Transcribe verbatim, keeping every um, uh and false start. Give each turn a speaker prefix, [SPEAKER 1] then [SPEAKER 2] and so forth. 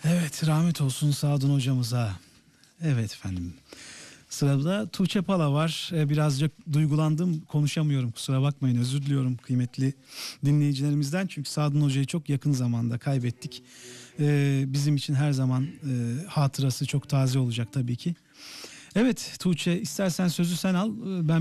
[SPEAKER 1] Evet, rahmet olsun Sadun hocamıza. Evet efendim. Sırada Tuğçe Pala var. Ee, birazcık duygulandım, konuşamıyorum, kusura bakmayın, özür diliyorum kıymetli dinleyicilerimizden. Çünkü Sadun hocayı çok yakın zamanda kaybettik. Ee, bizim için her zaman e, hatırası çok taze olacak tabii ki. Evet Tuğçe, istersen sözü sen al. Ben